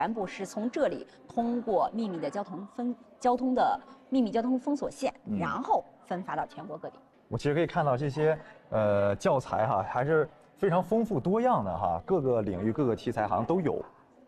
全部是从这里通过秘密的交通封锁线，然后分发到全国各地。 我其实可以看到这些教材哈，还是非常丰富多样的哈，各个领域、各个题材好像都有。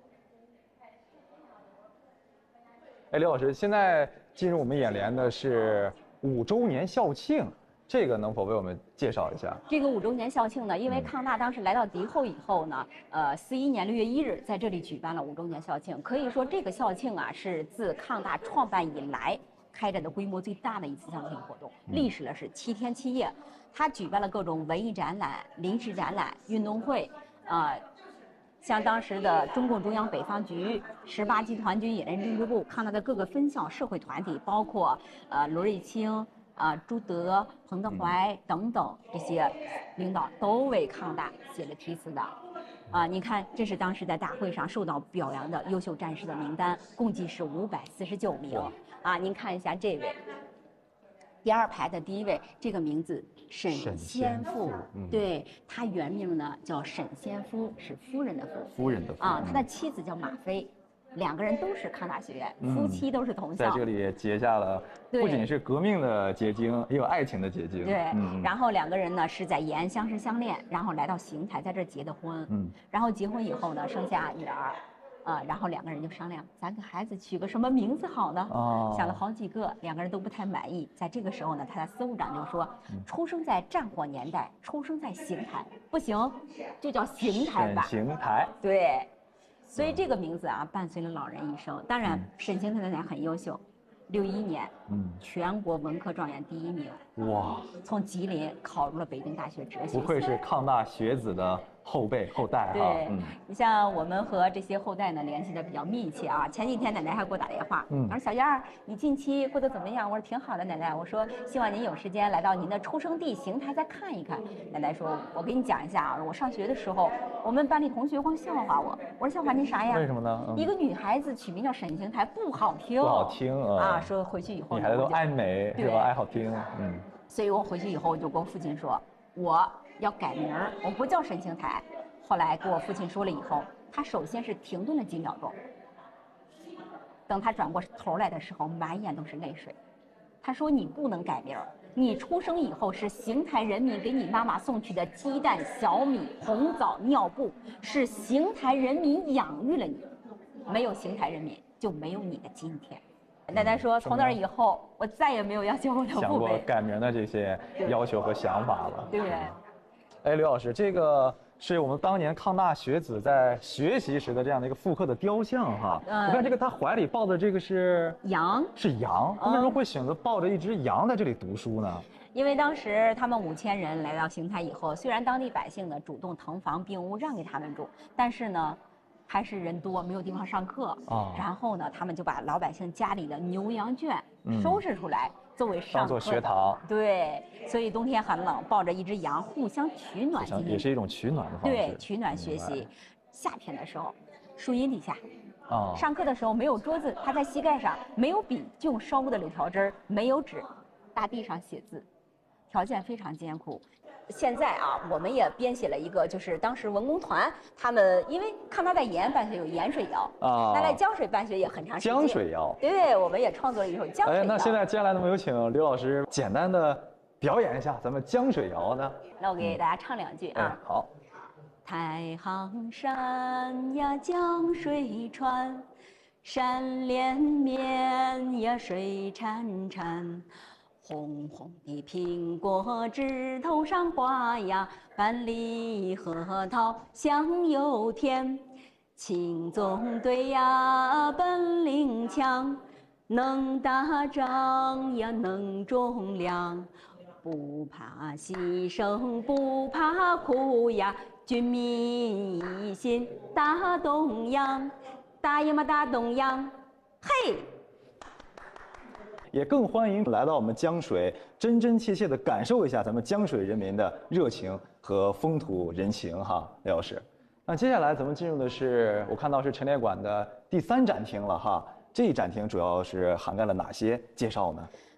哎，刘老师，现在进入我们眼帘的是5周年校庆。这个能否为我们介绍一下？ 这个5周年校庆呢，因为抗大当时来到敌后以后呢，41年6月1日在这里举办了5周年校庆。可以说这个校庆啊，是自抗大创办以来开展的规模最大的一次校庆活动，历时了是7天7夜。它举办了各种文艺展览、临时展览、运动会，像当时的中共中央北方局、18集团军野人政治部、抗大的各个分校、社会团体，包括罗瑞卿。朱德、彭德怀等等这些领导都为抗大写了题词的。你看，这是当时在大会上受到表扬的优秀战士的名单，共计是549名。您看一下这位，第2排的第1位，这个名字沈先富，对，他原名呢叫沈先夫，是夫人的夫。夫人的夫他的妻子叫马飞。2个人都是抗大学院，夫妻都是同校， 在这里结下了不仅是革命的结晶，也有爱情的结晶。 对，然后2个人呢是在延安相识相恋，然后来到邢台，在这儿结的婚。然后结婚以后呢，生下女儿，然后2个人就商量，咱给孩子取个什么名字好呢？想了好几个，2个人都不太满意。在这个时候呢，他的司务长就说，出生在战火年代，出生在邢台，不行，就叫邢台吧。 沈邢台， 对。所以这个名字伴随了老人一生。当然，沈邢台的奶很优秀，61年，全国文科状元第1名。哇！从吉林考入了北京大学哲学系。 不愧是抗大学子的后代对，你像我们和这些后代呢联系的比较密切啊。前几天奶奶还给我打电话，她说小燕儿，你近期过得怎么样？我说挺好的，奶奶。我说希望您有时间来到您的出生地邢台再看一看。奶奶说，我给你讲一下啊，我上学的时候，我们班里同学光笑话我。我说笑话您啥呀？ 为什么呢？ 一个女孩子取名叫沈邢台不好听。 不好听说回去以后， 女孩子都爱美是吧？爱好听。 所以我回去以后我就跟我父亲说，我要改名儿，我不叫沈邢台。后来跟我父亲说了以后，他首先是停顿了几秒钟，等他转过头来的时候，满眼都是泪水。他说：“你不能改名儿，你出生以后是邢台人民给你妈妈送去的鸡蛋、小米、红枣、尿布，是邢台人民养育了你，没有邢台人民就没有你的今天。”奶奶说：“从那以后，我再也没有要求我的父辈想过改名的这些要求和想法了。” 对。 哎，刘老师，这个是我们当年抗大学子在学习时的这样的一个复刻的雕像哈。我看这个他怀里抱的这个是羊， 是羊。为什么会选择抱着一只羊在这里读书呢？ 因为当时他们5000人来到邢台以后，虽然当地百姓呢主动腾房并屋让给他们住，但是呢，还是人多没有地方上课。然后呢，他们就把老百姓家里的牛羊圈收拾出来。作为上课当做学堂， 对，所以冬天很冷，抱着一只羊互相取暖， 也是一种取暖的方式。 对，取暖学习。夏天的时候，树荫底下，上课的时候没有桌子，他在膝盖上，没有笔就用烧过的柳条枝儿，没有纸，大地上写字，条件非常艰苦。现在我们也编写了一个，就是当时文工团他们因为抗大在延安办学有盐水谣那在江水办学也很长时间。 江水谣， 对，我们也创作了一首江水谣。 那现在接下来能不能有请刘老师简单的表演一下咱们江水谣呢？ 那我给大家唱2句啊。 好。 太行山呀，江水穿，山连绵呀，水潺潺。红红的苹果枝头上挂呀，半粒核桃香又甜。青纵队呀本领强，能打仗呀能种粮，不怕牺牲不怕苦呀，军民一心大东洋，大洋嘛大东洋，嘿！ 也更欢迎来到我们江水，真真切切的感受一下咱们江水人民的热情和风土人情哈，刘老师。那接下来咱们进入的是，我看到是陈列馆的第3展厅了哈。这一展厅主要是涵盖了哪些介绍呢？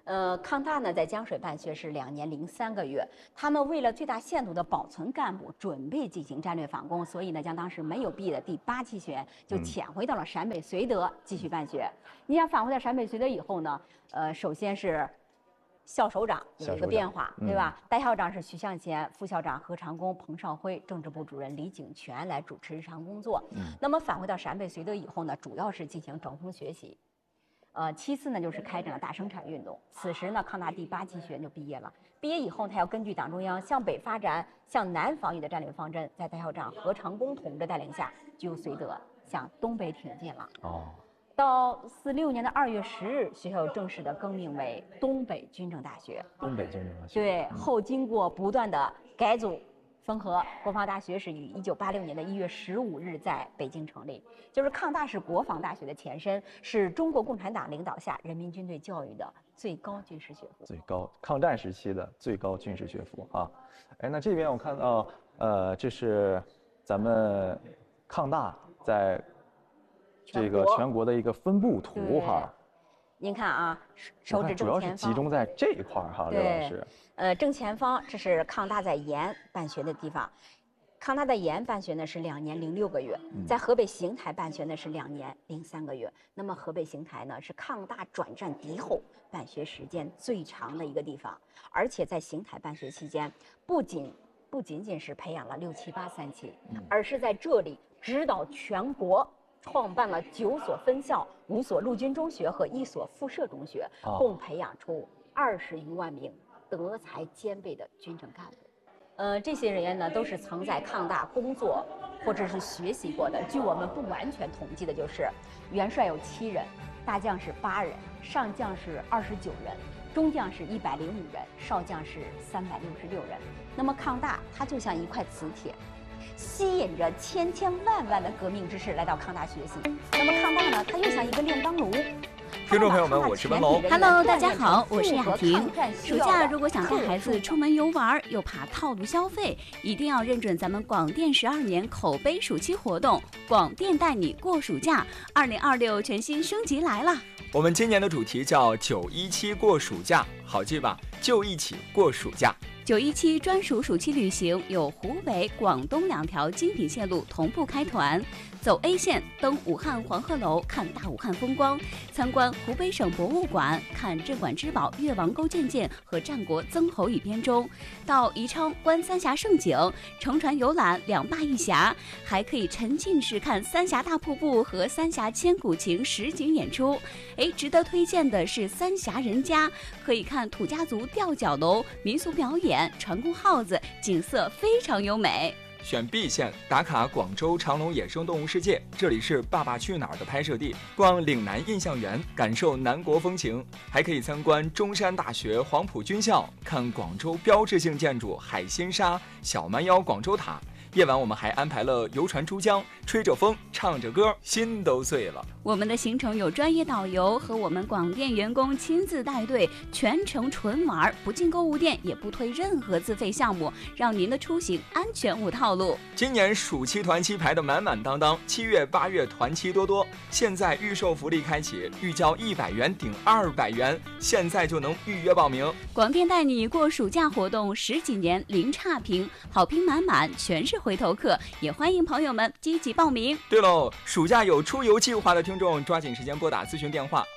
抗大呢在江水办学是2年零3个月，他们为了最大限度的保存干部，准备进行战略反攻，所以呢将当时没有毕业的第8期学员就遣回到了陕北绥德继续办学。你想返回到陕北绥德以后呢，首先是校首长有一个变化，对吧？代校长是徐向前，副校长何长工、彭绍辉，政治部主任李景全来主持日常工作。那么返回到陕北绥德以后呢，主要是进行整风学习。其次呢，就是开展了大生产运动。此时呢，抗大第8期学员就毕业了。毕业以后，他要根据党中央向北发展、向南防御的战略方针，在代校长何长工同志带领下，就由绥德向东北挺进了。到46年的2月10日，学校正式的更名为东北军政大学。 东北军政大学。 对，后经过不断的改组分合，国防大学是于1986年的1月15日在北京成立。就是抗大是国防大学的前身，是中国共产党领导下人民军队教育的最高军事学府。 最高抗战时期的最高军事学府啊！哎，那这边我看到，这是咱们抗大在这个全国的一个分布图哈。 您看啊，手指正前方， 主要是集中在这一块哈，刘老师。 正前方这是抗大在延办学的地方。抗大在延办学呢是2年零6个月，在河北邢台办学呢是2年零3个月。那么河北邢台呢是抗大转战敌后办学时间最长的一个地方，而且在邢台办学期间，不仅仅是培养了6、7、8、3期，而是在这里指导全国。创办了9所分校、5所陆军中学和1所附设中学，共培养出20余万名德才兼备的军政干部。这些人员呢，都是曾在抗大工作或者是学习过的。据我们不完全统计的，就是元帅有7人，大将是8人，上将是29人，中将是105人，少将是366人。那么抗大它就像一块磁铁，吸引着千千万万的革命之士来到抗大学习。那么抗大呢，它又像一个炼钢炉。 听众朋友们，我是文龙。 Hello， 大家好，我是雅婷。暑假如果想带孩子出门游玩，又怕套路消费，一定要认准咱们广电12年口碑暑期活动，广电带你过暑假，2026全新升级来了。 我们今年的主题叫917过暑假，好记吧？就一起过暑假。 917专属暑期旅行有湖北、广东2条精品线路同步开团，走 A 线登武汉黄鹤楼看大武汉风光，参观湖北省博物馆看镇馆之宝越王沟建舰和战国曾侯乙编钟，到宜昌观三峡胜景，乘船游览2坝1峡，还可以沉浸式看三峡大瀑布和三峡千古情实景演出。值得推荐的是三峡人家，可以看土家族吊脚楼民俗表演，船工号子，景色非常优美。 选 B 线打卡广州长隆野生动物世界，这里是《爸爸去哪儿》的拍摄地，逛岭南印象园，感受南国风情，还可以参观中山大学黄埔军校，看广州标志性建筑海心沙、小蛮腰广州塔。夜晚我们还安排了游船珠江，吹着风，唱着歌，心都碎了。 我们的行程有专业导游和我们广电员工亲自带队，全程纯玩，不进购物店，也不推任何自费项目，让您的出行安全无套路。 今年暑期团期排得满满当当，7月8月团期多多。现在预售福利开启，预交100元顶200元，现在就能预约报名。 广电带你过暑假活动10几年零差评，好评满满，全是回头客，也欢迎朋友们积极报名。 对喽，暑假有出游计划的听众，抓紧时间拨打咨询电话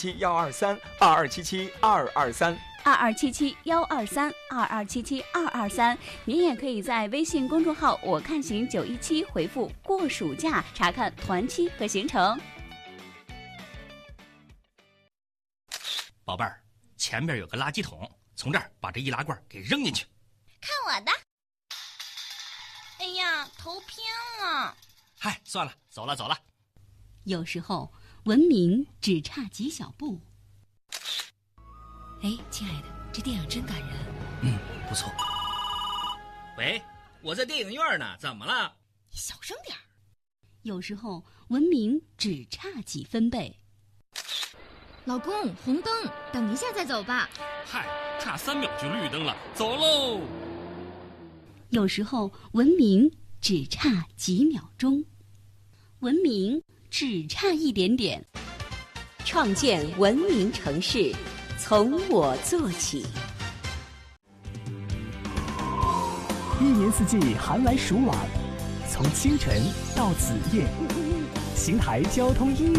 2277-123，2277-223，2277-123，您也可以在微信公众号我看行917回复过暑假，查看团期和行程。 宝贝儿，前边有个垃圾桶，从这儿把这易拉罐给扔进去。 看我的！哎呀，头偏了。 嗨，算了，走了。 有时候文明只差几小步。亲爱的，这电影真感人。 不错。喂，我在电影院呢，怎么了？ 你小声点。 有时候文明只差几分贝。 老公，红灯，等一下再走吧。 嗨，差3秒就绿灯了，走喽。 有时候文明只差几秒钟，文明只差一点点。 创建文明城市， 从我做起。 一年四季寒来暑往，从清晨到子夜，邢台交通音乐